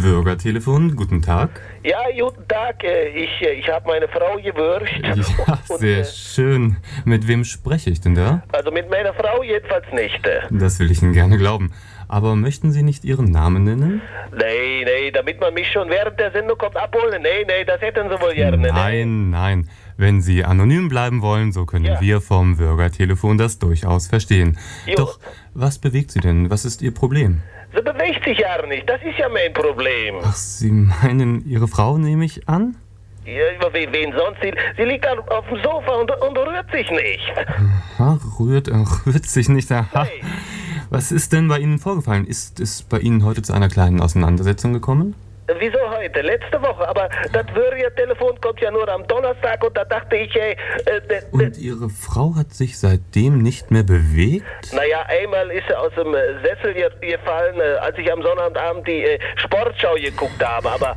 Bürgertelefon, guten Tag. Ja, guten Tag. Ich habe meine Frau gewürscht. Ja, sehr schön. Mit wem spreche ich denn da? Also mit meiner Frau jedenfalls nicht. Das will ich Ihnen gerne glauben. Aber möchten Sie nicht Ihren Namen nennen? Nee, damit man mich schon während der Sendung kommt abholen. Nee, das hätten Sie wohl gerne. Nein. Wenn Sie anonym bleiben wollen, so können wir vom Bürgertelefon das durchaus verstehen. Jo. Doch, was bewegt Sie denn? Was ist Ihr Problem? Sie bewegt sich ja nicht. Das ist ja mein Problem. Ach, Sie meinen Ihre Frau, nehme ich an? Ja, wen sonst? Sie liegt auf dem Sofa und rührt sich nicht. Aha, rührt sich nicht. Aha. Hey. Was ist denn bei Ihnen vorgefallen? Ist es bei Ihnen heute zu einer kleinen Auseinandersetzung gekommen? Wieso heute? Letzte Woche. Aber das Telefon kommt ja nur am Donnerstag und da dachte ich, Und Ihre Frau hat sich seitdem nicht mehr bewegt? Naja, einmal ist sie aus dem Sessel gefallen, als ich am Sonnabendabend die Sportschau geguckt habe, aber